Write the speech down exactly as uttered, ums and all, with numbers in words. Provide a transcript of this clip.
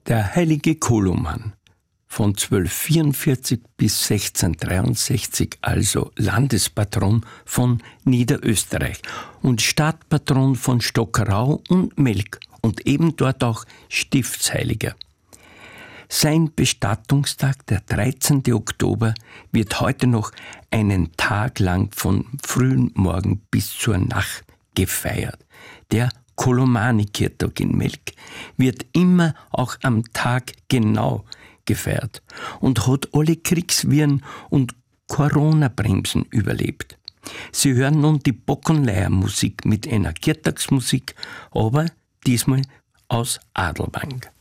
Der heilige Koloman, von zwölfhundertvierundvierzig bis sechzehnhundertdreiundsechzig, also Landespatron von Niederösterreich und Stadtpatron von Stockerau und Melk und eben dort auch Stiftsheiliger. Sein Bestattungstag, der dreizehnte Oktober, wird heute noch einen Tag lang von frühen Morgen bis zur Nacht gefeiert. Der Kolomanikirtag in Melk wird immer auch am Tag genau gefeiert und hat alle Kriegsviren und Corona-Bremsen überlebt. Sie hören nun die Bockenleier-Musik mit einer Kirtagsmusik, aber diesmal aus Adelbank.